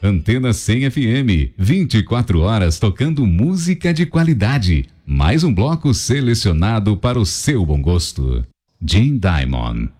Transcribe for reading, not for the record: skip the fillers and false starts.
Antena 100 FM, 24 horas tocando música de qualidade. Mais um bloco selecionado para o seu bom gosto. Jane Diamond.